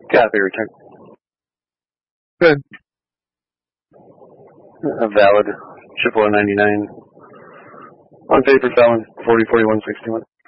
Copy, return. Good. Valid. Chippewa 99. On paper, felon. 404161.